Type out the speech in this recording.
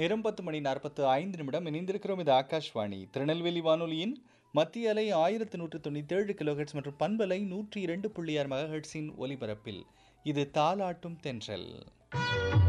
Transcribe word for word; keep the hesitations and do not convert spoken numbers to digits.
நேரம் பத்து மணி நாற்பத்து ஐந்து நிமிடம் இணைந்திருக்கிறோம். இது ஆகாஷ்வாணி திருநெல்வேலி வானொலியின் மத்திய அலை ஆயிரத்து நூற்று தொண்ணூற்றி ஏழு கிலோஹெட்ஸ் மற்றும் பண்பலை நூற்றி இரண்டு புள்ளி ஆறு மெகாஹெட்ஸின் ஒலிபரப்பில் இது தாலாட்டும் தென்றல்.